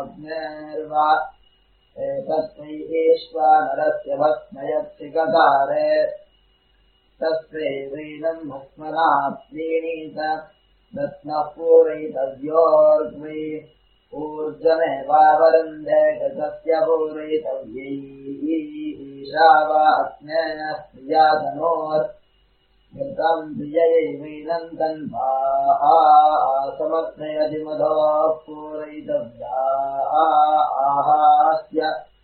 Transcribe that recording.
अग्नेर्वा एतस्मै ईश्वानरस्य भस्मयत्सिकधारे तस्यैवैनम् भस्मना प्रीणीत रत्नः पूरयितव्योर्ग्वै ऊर्जमेवावरुन्धे गतस्य पूरयितव्यैः ईशा वा अग्नेः प्रियाधनोर्गतम् प्रियैवैनम् तन्वाः समग्नयति मधोः पूरयितव्या आहास्य